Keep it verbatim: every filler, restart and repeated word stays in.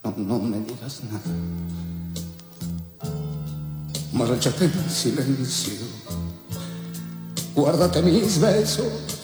no, no me digas nada. Márchate en silencio, guárdate mis besos